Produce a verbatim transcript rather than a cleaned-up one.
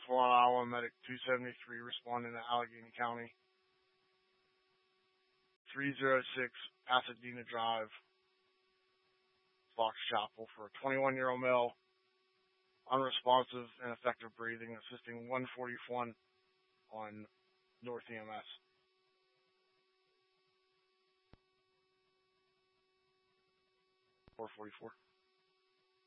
one, Iowa, medic two seventy-three responding to Allegheny County. three oh six Pasadena Drive, Fox Chapel, for a twenty-one-year-old male, unresponsive and effective breathing, assisting one forty-one on North E M S. four forty-four.